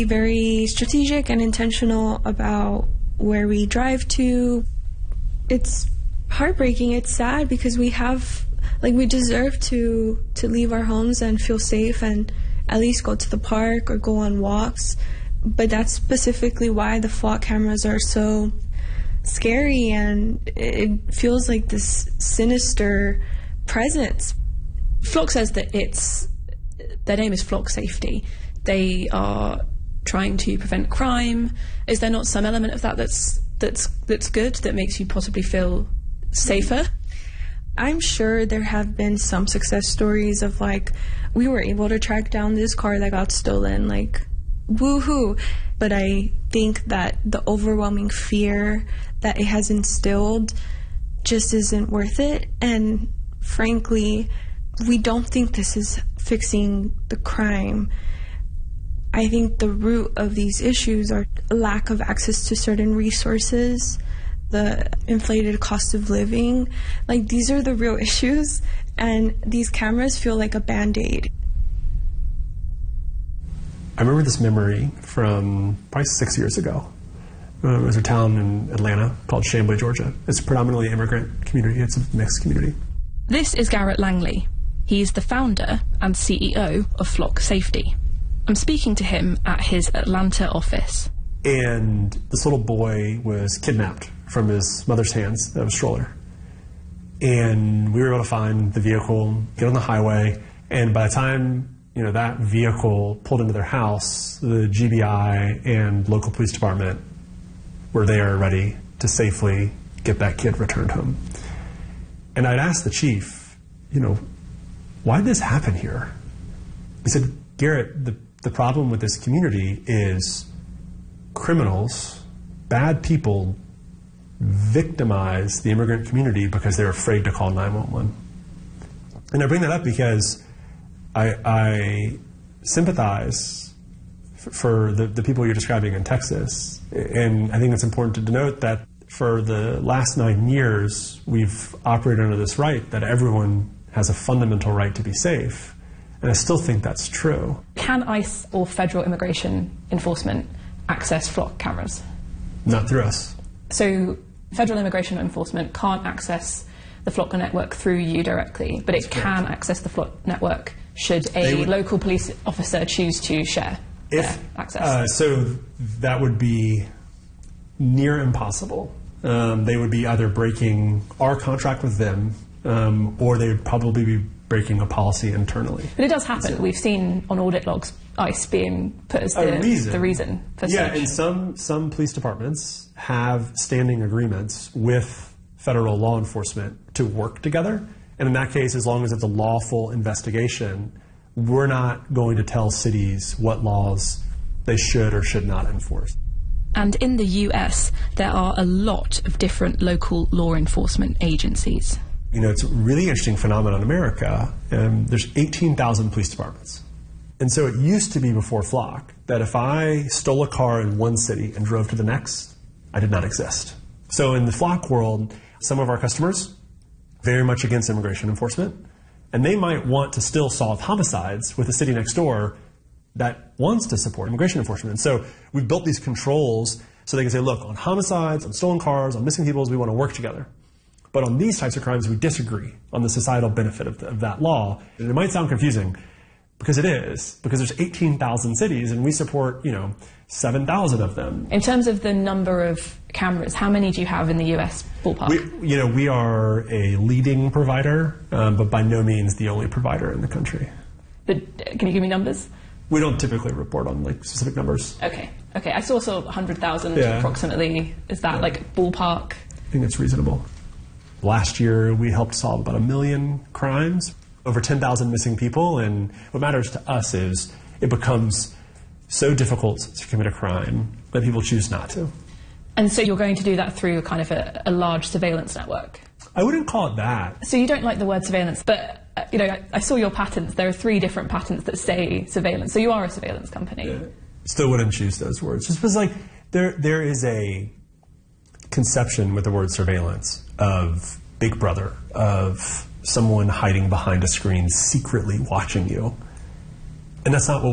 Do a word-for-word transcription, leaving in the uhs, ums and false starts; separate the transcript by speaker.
Speaker 1: Very strategic and intentional about where we drive to. It's heartbreaking. It's sad because we have, like, we deserve to to leave our homes and feel safe and at least go to the park or go on walks. But that's specifically why the flock cameras are so scary, and it feels like this sinister presence.
Speaker 2: Flock says that it's their name is Flock Safety. They are trying to prevent crime. Is there not some element of that that's that's that's good, that makes you possibly feel safer?
Speaker 1: I'm sure there have been some success stories of, like, we were able to track down this car that got stolen, like, woohoo. But I think that the overwhelming fear that it has instilled just isn't worth it. And frankly, we don't think this is fixing the crime. I think the root of these issues are a lack of access to certain resources, the inflated cost of living. Like, these are the real issues, and these cameras feel like a Band-Aid.
Speaker 3: I remember this memory from probably six years ago. Um, there's a town in Atlanta called Chamblee, Georgia. It's a predominantly immigrant community. It's a mixed community.
Speaker 2: This is Garrett Langley. He's the founder and C E O of Flock Safety. I'm speaking to him at his Atlanta office.
Speaker 3: And this little boy was kidnapped from his mother's hands of a stroller. And we were able to find the vehicle, get on the highway, and by the time, you know, that vehicle pulled into their house, the G B I and local police department were there ready to safely get that kid returned home. And I'd asked the chief, you know, why did this happen here? He said, Garrett, the, the problem with this community is criminals, bad people, victimize the immigrant community because they're afraid to call nine one one. And I bring that up because I, I sympathize f for the, the people you're describing in Texas. And I think it's important to denote that for the last nine years, we've operated under this right that everyone has a fundamental right to be safe. And I still think that's true.
Speaker 2: Can ICE or federal immigration enforcement access flock cameras?
Speaker 3: Not through us.
Speaker 2: So federal immigration enforcement can't access the flock network through you directly, but it can access the flock network should a would, local police officer choose to share if, their access.
Speaker 3: Uh, so that would be near impossible. Um, they would be either breaking our contract with them, um, or they would probably be breaking a policy internally.
Speaker 2: But it does happen. So, we've seen on audit logs ICE being put as the reason, the reason for
Speaker 3: yeah,
Speaker 2: search.
Speaker 3: And some, some police departments have standing agreements with federal law enforcement to work together. And in that case, as long as it's a lawful investigation, we're not going to tell cities what laws they should or should not enforce.
Speaker 2: And in the U S, there are a lot of different local law enforcement agencies.
Speaker 3: You know, it's a really interesting phenomenon in America. Um, there's eighteen thousand police departments. And so it used to be before Flock that if I stole a car in one city and drove to the next, I did not exist. So in the Flock world, some of our customers, very much against immigration enforcement, and they might want to still solve homicides with the city next door that wants to support immigration enforcement. And so we've built these controls so they can say, look, on homicides, on stolen cars, on missing people, we want to work together. But on these types of crimes, we disagree on the societal benefit of, the, of that law. And it might sound confusing, because it is, because there's eighteen thousand cities, and we support, you know, seven thousand of them.
Speaker 2: In terms of the number of cameras, how many do you have in the U S ballpark?
Speaker 3: We, you know, we are a leading provider, um, but by no means the only provider in the country.
Speaker 2: But can you give me numbers?
Speaker 3: We don't typically report on, like, specific numbers.
Speaker 2: Okay, okay. I saw sort of one hundred thousand
Speaker 3: yeah.
Speaker 2: approximately. Is that, yeah. like, ballpark?
Speaker 3: I think it's reasonable. Last year, we helped solve about a million crimes, over ten thousand missing people, and what matters to us is it becomes so difficult to commit a crime that people choose not to.
Speaker 2: And so you're going to do that through a kind of a, a large surveillance network?
Speaker 3: I wouldn't call it that.
Speaker 2: So you don't like the word surveillance, but uh, you know, I, I saw your patents. There are three different patents that say surveillance. So you are a surveillance company.
Speaker 3: Yeah. Still wouldn't choose those words. Just because, like, there there is a conception with the word surveillance of Big Brother, of someone hiding behind a screen secretly watching you. And that's not what